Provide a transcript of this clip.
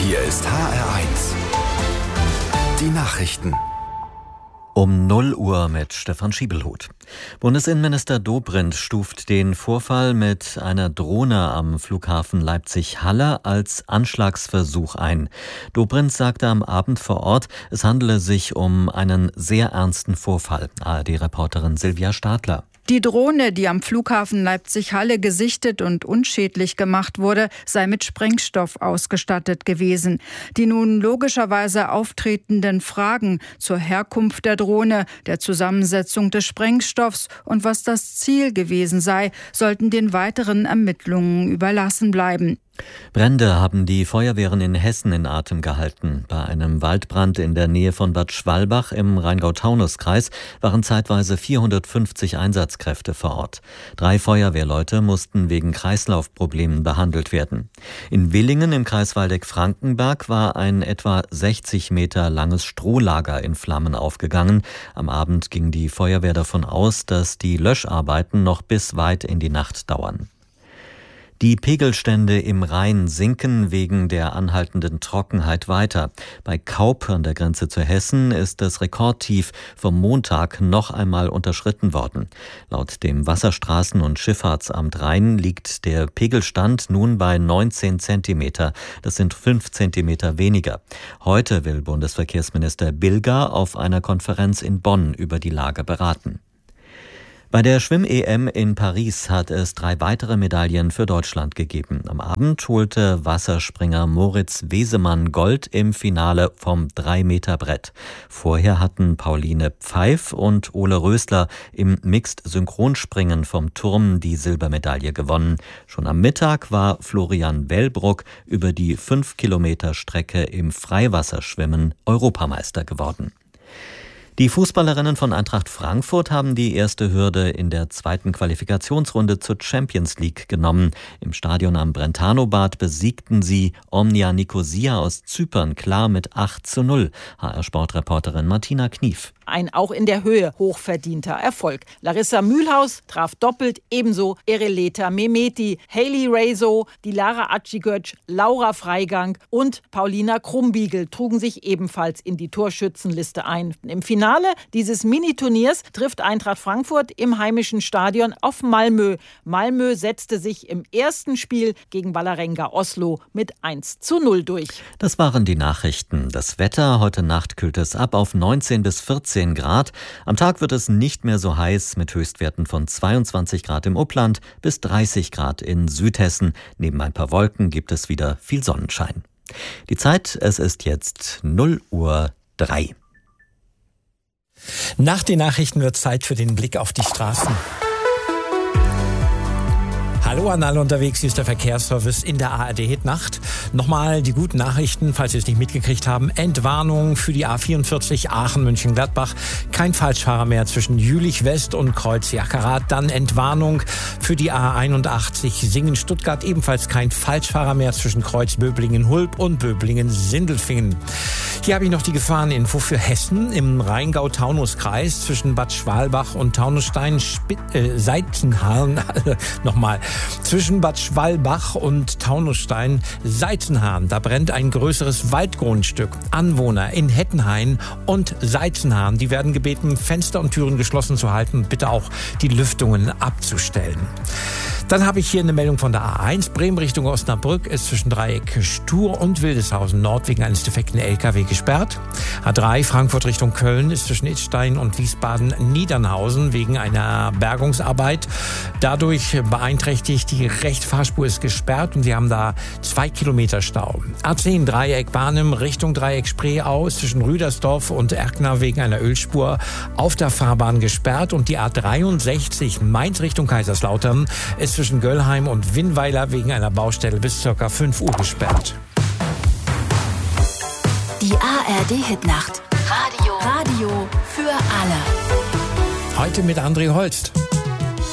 Hier ist HR1. Die Nachrichten. Um 0 Uhr mit Stefan Schiebelhut. Bundesinnenminister Dobrindt stuft den Vorfall mit einer Drohne am Flughafen Leipzig-Halle als Anschlagsversuch ein. Dobrindt sagte am Abend vor Ort, es handele sich um einen sehr ernsten Vorfall. ARD-Reporterin Silvia Stadler. Die Drohne, die am Flughafen Leipzig-Halle gesichtet und unschädlich gemacht wurde, sei mit Sprengstoff ausgestattet gewesen. Die nun logischerweise auftretenden Fragen zur Herkunft der Drohne, der Zusammensetzung des Sprengstoffs und was das Ziel gewesen sei, sollten den weiteren Ermittlungen überlassen bleiben. Brände haben die Feuerwehren in Hessen in Atem gehalten. Bei einem Waldbrand in der Nähe von Bad Schwalbach im Rheingau-Taunus-Kreis waren zeitweise 450 Einsatzkräfte vor Ort. 3 Feuerwehrleute mussten wegen Kreislaufproblemen behandelt werden. In Willingen im Kreis Waldeck-Frankenberg war ein etwa 60 Meter langes Strohlager in Flammen aufgegangen. Am Abend ging die Feuerwehr davon aus, dass die Löscharbeiten noch bis weit in die Nacht dauern. Die Pegelstände im Rhein sinken wegen der anhaltenden Trockenheit weiter. Bei Kaup an der Grenze zu Hessen ist das Rekordtief vom Montag noch einmal unterschritten worden. Laut dem Wasserstraßen- und Schifffahrtsamt Rhein liegt der Pegelstand nun bei 19 Zentimeter. Das sind 5 Zentimeter weniger. Heute will Bundesverkehrsminister Bilger auf einer Konferenz in Bonn über die Lage beraten. Bei der Schwimm-EM in Paris hat es 3 weitere Medaillen für Deutschland gegeben. Am Abend holte Wasserspringer Moritz Wesemann Gold im Finale vom 3-Meter-Brett. Vorher hatten Pauline Pfeif und Ole Rösler im Mixed-Synchronspringen vom Turm die Silbermedaille gewonnen. Schon am Mittag war Florian Wellbruck über die 5-Kilometer-Strecke im Freiwasserschwimmen Europameister geworden. Die Fußballerinnen von Eintracht Frankfurt haben die erste Hürde in der 2. Qualifikationsrunde zur Champions League genommen. Im Stadion am Brentano-Bad besiegten sie Omnia Nicosia aus Zypern klar mit 8:0. HR-Sportreporterin Martina Knief. Ein auch in der Höhe hochverdienter Erfolg. Larissa Mühlhaus traf doppelt, ebenso Ereleta Mehmeti, Hailey Rezo, Dilara Acigöc, Laura Freigang und Paulina Krumbiegel trugen sich ebenfalls in die Torschützenliste ein. Im Finale dieses Mini-Turniers trifft Eintracht Frankfurt im heimischen Stadion auf Malmö. Malmö setzte sich im ersten Spiel gegen Vålerenga Oslo mit 1:0 durch. Das waren die Nachrichten. Das Wetter, heute Nacht kühlt es ab auf 19 bis 14 Grad. Am Tag wird es nicht mehr so heiß mit Höchstwerten von 22 Grad im Upland bis 30 Grad in Südhessen. Neben ein paar Wolken gibt es wieder viel Sonnenschein. Die Zeit, es ist jetzt 0:03 Uhr. Nach den Nachrichten wird Zeit für den Blick auf die Straßen. Hallo an alle unterwegs, hier ist der Verkehrsservice in der ARD-Hit-Nacht. Nochmal die guten Nachrichten, falls Sie es nicht mitgekriegt haben. Entwarnung für die A44 Aachen-München-Gladbach. Kein Falschfahrer mehr zwischen Jülich-West und Kreuz-Jackerat. Dann Entwarnung für die A81 Singen-Stuttgart. Ebenfalls kein Falschfahrer mehr zwischen Kreuz-Böblingen-Hulb und Böblingen-Sindelfingen. Hier habe ich noch die Gefahreninfo für Hessen im Rheingau-Taunus-Kreis zwischen Bad Schwalbach und Taunusstein-Seitenhahn. Nochmal. Zwischen Bad Schwalbach und Taunusstein Seitenhahn. Da brennt ein größeres Waldgrundstück. Anwohner in Hettenhain und Seitenhahn, die werden gebeten, Fenster und Türen geschlossen zu halten und bitte auch die Lüftungen abzustellen. Dann habe ich hier eine Meldung von der A1. Bremen Richtung Osnabrück ist zwischen Dreieck Stur und Wildeshausen Nord wegen eines defekten LKW gesperrt. A3 Frankfurt Richtung Köln ist zwischen Idstein und Wiesbaden-Niedernhausen wegen einer Bergungsarbeit. Dadurch beeinträchtigt die rechte Fahrspur ist gesperrt und Sie haben da 2 Kilometer Stau. A10 Dreieck Barnim Richtung Dreieck Spreeau ist zwischen Rüdersdorf und Erkner wegen einer Ölspur auf der Fahrbahn gesperrt und die A63 Mainz Richtung Kaiserslautern ist zwischen Göllheim und Winnweiler wegen einer Baustelle bis ca. 5 Uhr gesperrt. Die ARD-Hitnacht. Radio für alle. Heute mit André Holst.